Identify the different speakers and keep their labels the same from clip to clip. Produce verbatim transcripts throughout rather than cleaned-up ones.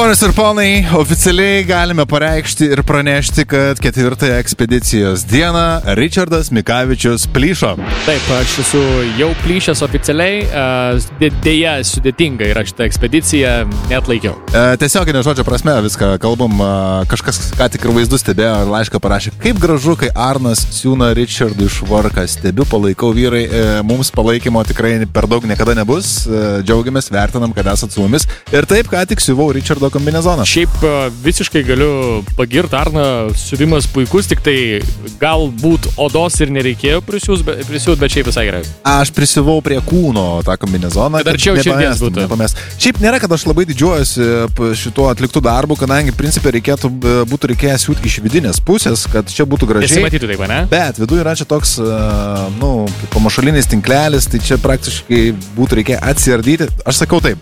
Speaker 1: Ponas ir ponai, oficialiai galime pareikšti ir pranešti, kad ketvirtąją ekspedicijos dieną Richardas Mikavičius plyšo.
Speaker 2: Taip, aš esu jau plyšęs oficialiai, dėja sudėtinga yra šitą ekspediciją, net laikiau.
Speaker 1: E, tiesioginė žodžio prasme viską kalbam, kažkas ką tik ir vaizdus stebėjo ir laišką parašė, kaip gražu, kai Arnas siūna Richardui švarką, stebiu, palaikau vyrai, e, mums palaikymo tikrai per daug niekada nebus, e, džiaugiamės, vertinam, kad esat su mumis ir taip, ką tik siuvau Richardo kombinezoną.
Speaker 2: Šiaip visiškai galiu pagirti Arną, siuvimas puikus, tik tai galbūt odos ir nereikėjo prisiūt, bet šiaip visai gerai.
Speaker 1: Aš prisivau prie kūno tą kombinezoną.
Speaker 2: Kad arčiau širdies būtų.
Speaker 1: Nepamest. Šiaip nėra, kad aš labai didžiuojuosi šituo atliktų darbų, kadangi principė reikėtų, būtų reikėję siūti iš vidinės pusės, kad čia būtų gražiai.
Speaker 2: Esi matytų taip, ne?
Speaker 1: Bet viduje yra čia toks, nu, pamašalinis tinklelis, tai čia praktiškai būtų reikėję atsiardyti. Aš sakau taip,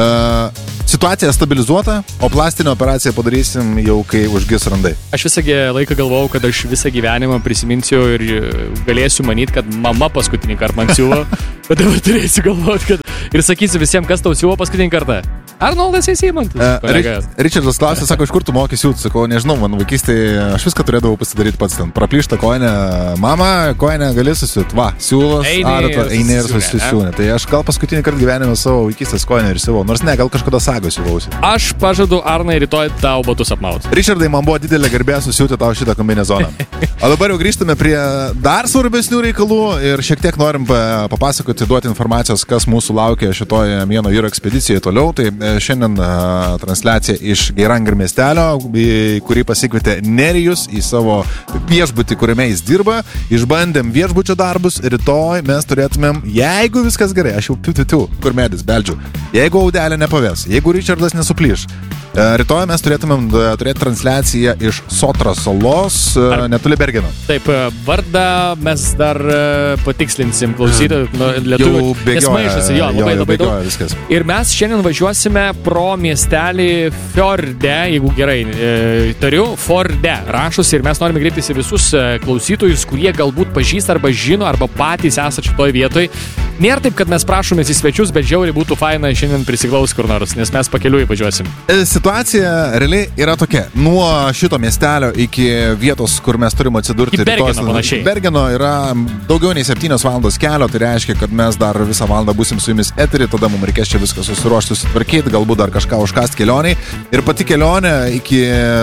Speaker 1: situacija stabilizuota, o plastinę operaciją padarysim jau, kai užgis randai.
Speaker 2: Aš visą laiką galvojau, kad aš visą gyvenimą prisiminsiu ir galėsiu manyti, kad mama paskutinį kartą man siuvo, bet dabar turėsiu galvoti, kad ir sakysiu visiems, kas tau siuvo paskutinį kartą. Arnoldas Eisimantas.
Speaker 1: Uh, Richardas klausė, sako, iš kur tu moki siūt? Sakau, nežinau, man vaikystėje aš viską turėdavau pasidaryti pats ten. Praplyšta koinę, mama, koinę gali susiūt. Va, siūlos, arata, eini ir susisiūnė. Tai aš gal paskutinį kartą gyvenime savo vaikystės koinę ir siuvau. Nors ne, gal kažkada sagą siuvausi.
Speaker 2: Aš pažadu Arnai rytoj tau batus apmauti.
Speaker 1: Richardai, man buvo didelė garbė susiūti tau šitą kombinezoną. O dabar jau grįžtame prie dar svarbesnių reikalų ir šiek tiek norim papasakoti, duoti informacijos, kas mūsų laukia šitoje Mėno vyro ekspedicijoje toliau. Tai šiandien uh, transliacija iš Geiranger miestelio, į kurį pasikvietė Nerijus į savo viešbutį, kuriame jis dirba. Išbandėm viešbučio darbus, rytoj mes turėtumėm, jeigu viskas gerai, aš jau piu-piu-piu, kur medis, beldžiu, jeigu audelė nepavės, jeigu Richardas nesuplyš, uh, rytoj mes turėtumėm uh, turėti transliaciją iš Sotros salos, uh, netoli Bergeno.
Speaker 2: Taip, vardą mes dar uh, patikslinsim klausytojų, nu, lietuvių, nes maišosi, jo, labai
Speaker 1: jo,
Speaker 2: labai daug.
Speaker 1: Viskas.
Speaker 2: Ir mes šiandien važiuosime pro miestelį Fjorde, jeigu gerai e, tariu, Fjorde rašosi ir mes norime kreiptis į visus e, klausytojus, kurie galbūt pažįsta arba žino, arba patys esate šitoj vietoj. Nėra taip, kad mes prašomės į svečius, bet žiauriai būtų faina šiandien prisiglaus kur nors, nes mes pakeliui važiuosim.
Speaker 1: Situacija realiai yra tokia. Nuo šito miestelio iki vietos, kur mes turime atsidurti.
Speaker 2: Į Bergeno panašiai.
Speaker 1: Bergeno yra daugiau nei septynios valandos kelio, tai reiškia, kad mes dar visą valandą būsim su jumis eterį, tada mums reikės čia viską susiruošti, susitvarkyti, galbūt dar kažką užkast kelioniai. Ir pati kelionė iki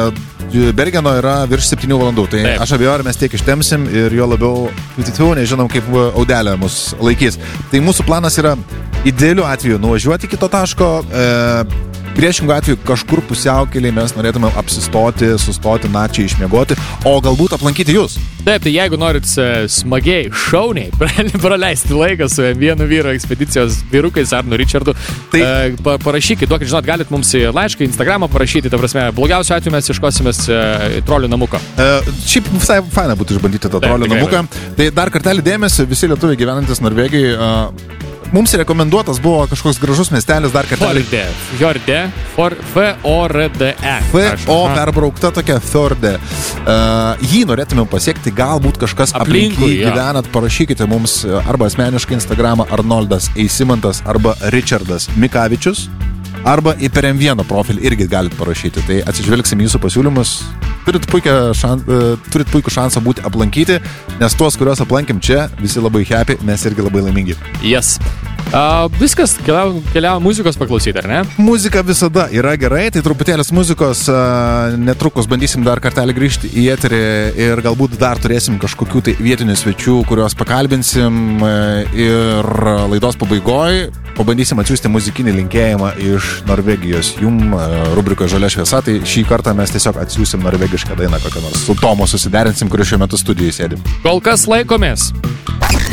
Speaker 1: Bergeno yra virš septynių valandų. Tai Taip. Aš abejoju, ar mes tiek ištemsim ir jo labiau, nežinom, kaip audelė mus laikys. Tai mūsų planas yra idealiu atveju nuvažiuoti iki to taško, e, priešingų atveju kažkur pusiaukeliai mes norėtume apsistoti, sustoti nakčiai, išmiegoti, o galbūt aplankyti jūs.
Speaker 2: Taip, tai jeigu norit smagiai, šauniai praleisti laiką su Vieno vyro ekspedicijos vyrukais Arnu Richardu, tai uh, parašykit, duokit, žinot, galit mums laišką, Instagramą parašyti, ta prasme, blogiausiu atveju mes iškosimės uh, trolių namuką.
Speaker 1: Uh, šiaip visai faina būtų išbandyti tą trolių namuką. Tai dar kartelį dėmesį, visi lietuviai gyvenantis Norvegijai, uh, mums rekomenduotas buvo kažkoks gražus miestelis dar kartelį.
Speaker 2: Fjorde, Fjorde, F-O-R-D-E.
Speaker 1: F-O perbraukta tokia Fjorde. Uh, jį norėtume pasiekti, galbūt kažkas aplinkui gyvenat, parašykite mums arba asmeniškai Instagramą Arnoldas Eisimantas arba Richardas Mikavičius, arba į per M vieną profilį irgi galit parašyti. Tai atsižvelgsim jūsų pasiūlymus. Turit, šan, turit puikų šansą būti aplankyti, nes tuos, kuriuos aplankėm čia, visi labai happy, mes irgi labai laimingi.
Speaker 2: Yes. Uh, viskas, keliavo, keliavo muzikos paklausyti, ar ne?
Speaker 1: Muzika visada yra gerai, tai truputėlis muzikos, uh, netrukus bandysim dar kartelį grįžti į eterį ir galbūt dar turėsim kažkokių tai vietinių svečių, kuriuos pakalbinsim uh, ir laidos pabaigoj pabandysim atsiųsti muzikinį linkėjimą iš Norvegijos jum uh, rubrikoje Žalia šviesa, tai šį kartą mes tiesiog atsiųsim norvegišką dainą kokią nors. Su Tomu susiderinsim, kuris šiuo metu studijoje sėdi.
Speaker 2: Kol kas laikomės.